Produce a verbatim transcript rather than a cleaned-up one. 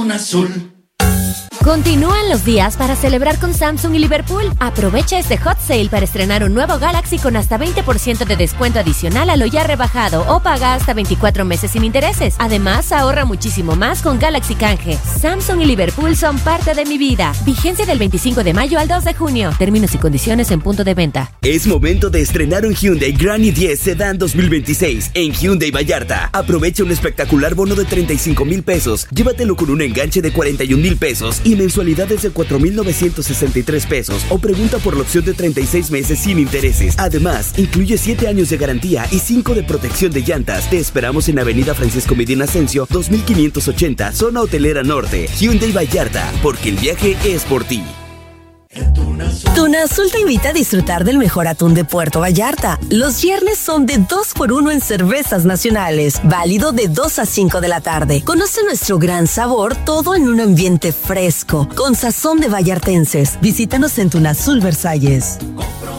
Azul. Continúan los días para celebrar con Samsung y Liverpool. Aprovecha este hot sale para estrenar un nuevo Galaxy con hasta veinte por ciento de descuento adicional a lo ya rebajado o paga hasta veinticuatro meses sin intereses. Además, ahorra muchísimo más con Galaxy Canje. Samsung y Liverpool son parte de mi vida. Vigencia del veinticinco de mayo al dos de junio. Términos y condiciones en punto de venta. Es momento de estrenar un Hyundai Grand i diez Sedan dos mil veintiséis en Hyundai Vallarta. Aprovecha un espectacular bono de treinta y cinco mil pesos. Llévatelo con un enganche de cuarenta y un mil pesos y mensualidades de cuatro mil novecientos sesenta y tres pesos o pregunta por la opción de treinta y seis meses sin intereses. Además, incluye siete años de garantía y cinco de protección de llantas. Te esperamos en Avenida Francisco Medina Ascencio, dos mil quinientos ochenta, Zona Hotelera Norte. Hyundai Vallarta, porque el viaje es por ti. Tuna Azul te invita a disfrutar del mejor atún de Puerto Vallarta. Los viernes son de dos por uno en cervezas nacionales, válido de dos a cinco de la tarde. Conoce nuestro gran sabor, todo en un ambiente fresco, con sazón de vallartenses. Visítanos en Tuna Azul Versalles.